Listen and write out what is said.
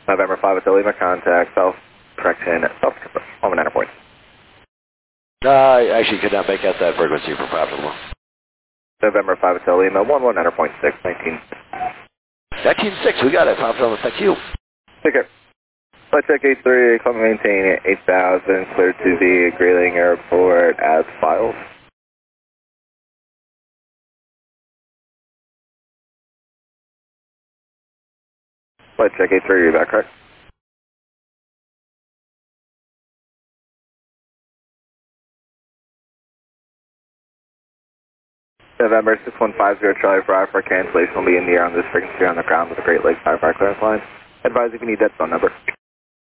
November 5 Hotel Lima, contact South correction South Oman Airport. I actually could not make out that frequency for profitable. November 5 Hotel Lima, 11 Enter.6, 19. 19.6, we got it, profitable, thank you. Take care. Flight check 83, come maintain 8000, clear to the Grayling Airport as filed. Flight check 83, you're back, correct? November 6150 Charlie Bravo for cancellation will be in the air on this frequency on the ground with the Great Lakes Firefire clearance line. Advise if you need that phone number.